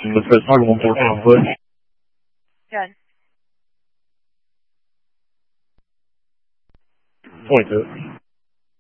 Let's talk one more time, please. Good. Point to it.